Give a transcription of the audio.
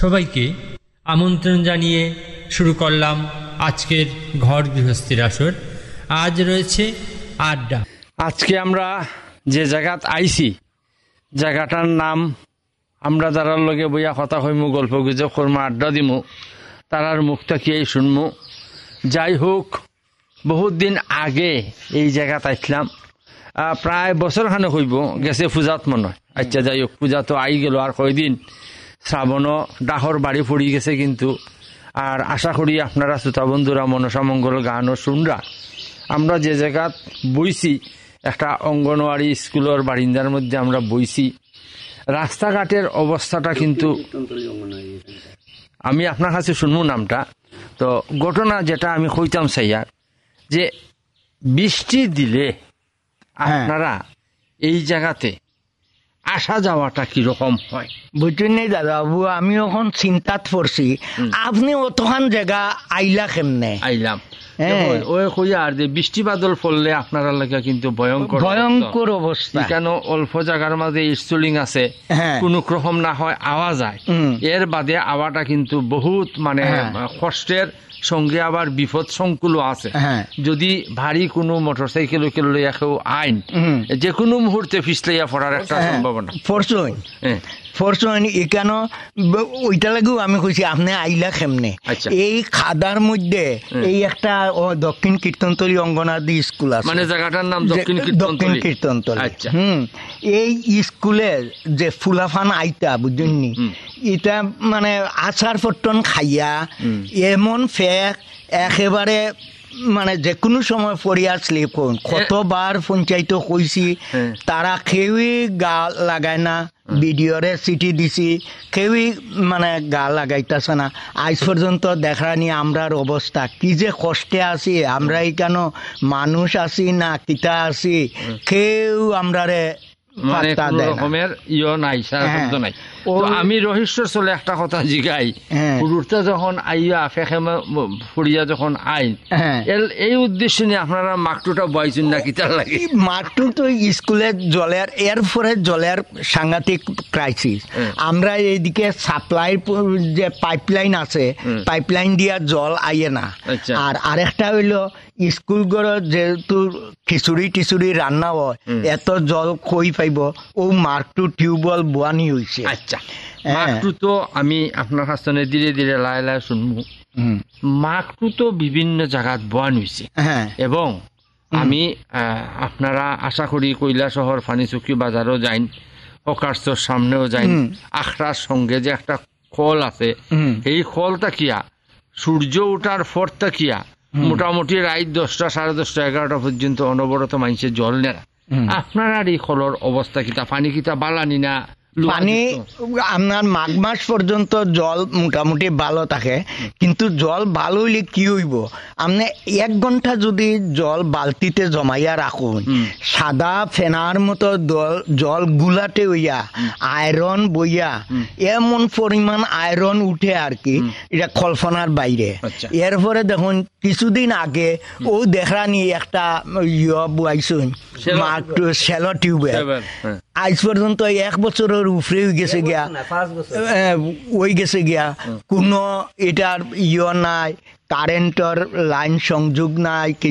সবাইকে আমন্ত্রণ জানিয়ে শুরু করলাম আজকের ঘর গৃহস্থির আসর। আজ রয়েছে আড্ডা। আজকে আমরা যে জায়গাত আইছি জায়গাটার নাম আমরা যারার লগে বইয়া কথা হইমু, গল্প গুজব করমু, আড্ডা দিমু, তারার মুখ থাকিয়েই শুনমু। যাই হোক, বহুত দিন আগে এই জায়গাত আইছিলাম, প্রায় বছর খানে হইব গেছে পূজাত মনে হয়। আচ্ছা যাই হোক, পূজা তো আই গেল আর কয়দিন, শ্রাবণও ডাহর বাড়ি পড়ি গেছে কিন্তু। আর আশা করি আপনারা শ্রোতা বন্ধুরা মনসা মঙ্গল গানও শুনরা। আমরা যে জায়গাত বইছি একটা অঙ্গনওয়াড়ি স্কুলের বারিন্দার মধ্যে আমরা বইছি। রাস্তাঘাটের অবস্থাটা কিন্তু আমি আপনার কাছে শুনবো নামটা। তো ঘটনা যেটা আমি কইতাম সাইয়ার, যে বৃষ্টি দিলে আপনারা এই জায়গাতে আসা যাওয়াটা কিরকম হয়? বুঝছেন নি দাদা বাবু, আমি এখন চিন্তাত পড়ছি, আপনি অতখান জায়গা আইলা কেমনে? আইলাম ওই কইয়া আর যে বৃষ্টি বাদল পড়লে আপনারা লাগে কিন্তু ভয়ঙ্কর অবস্থা। কেন অল্প জায়গার মাঝে স্টুলিং আছে, কোনো রকম না হয় আওয়া যায়, এর বাদে আওয়াটা কিন্তু বহুত মানে কষ্টের সঙ্গে আবার বিপদ সংকুলও আছে। যদি ভারী কোনো মোটরসাইকেল লইয়া কেউ আইন, যে কোনো মুহূর্তে পিছলাইয়া পড়ার একটা সম্ভাবনা। ফরচুন এখান ওইটা লাগেও আমি কইছি আপনি আইলা কেমনে। এই খাদার মধ্যে এই একটা দক্ষিণ কীর্তনতলী অঙ্গনাদি স্কুল আছে, মানে জায়গাটার নাম দক্ষিণ কীর্তনতলী। এই স্কুলে যে ফুলাফান আইতা বুঝলি, এটা মানে আচার পট্টন খাইয়া এমন ফেক একেবারে মানে যে কোনো সময় পরিয়ার স্লিপ করুন। কতবার পঞ্চায়েত কইছি, তারা কেউই গা লাগায় না। বিডিওরে চিঠি দিছি, কেউই মানে গা লাগাইতেছে না। আজ পর্যন্ত দেখানি আমরার অবস্থা কি যে কষ্টে আছি আমরা। কেন মানুষ আছি না কিতা আছি, কেউ আমরারে আমি রহস্য চলে একটা কথা জিগাই, পুরুষটা যখন আইয়া ফেঁকে ফুরিয়া যখন আইন এই উদ্দেশ্যে নিয়ে আপনারা মাকটুটা বয়সুন না কিতার লাগে? মাকটু তো স্কুলের জলের এরপরে জলের সাংঘাতিক ক্রাইসিস। আমরা এইদিকে সাপ্লাই যে পাইপলাইন আছে, পাইপলাইন দিয়া জল আইয়ে না। আর আরেকটা হইলো স্কুল ঘর যেহেতু খিচুড়ি টিচুড়ি রান্না হয়, এত জল কই পাইব, ও মার্কটু টিউবওয়েল বোয়ানি হয়েছে। আচ্ছা, মার্কটু তো আমি আপনার কাছে ধীরে ধীরে লাই লাই শুনবো। মার্কটু তো বিভিন্ন জায়গাত বোয়ান হয়েছে, এবং আমি আপনারা আশা করি কৈলা শহর ফানিচুকি বাজারও যাইন, হকার্সর সামনেও যাইন, আখড়ার সঙ্গে যে একটা খল আছে, এই খলটা কিয়া সূর্য ওঠার ফরটা কিয়া মোটামুটি রাত 10টা, 10:30, 11টা পর্যন্ত অনবরত মানুষের জল নেরা। আপনার আর এই খলর অবস্থা কিতা? পানি কিতা বালানি না? পানি আপনার মাঘ মাস পর্যন্ত জল মোটামুটি ভালো থাকে, কিন্তু জল ভালো হইলে কি হইব, আপনি 1 ঘন্টা যদি জল বালতিতে জমাইয়া রাখুন, সাদা ফেনার মতো জল গুলাটে হইয়া আয়রন বইয়া এমন পরিমাণ আয়রন উঠে আর কি, এটা কল্পনার বাইরে। এরপরে দেখুন কিছুদিন আগে ও দেখানি একটা বইছুন সেলো টিউবেল, আজ পর্যন্ত 1 বছরের উপরে গেছে গিয়া, ওই গেছে গিয়া, কোনো এটার নাই, কারেন্টর লাইন সংযোগ নাই।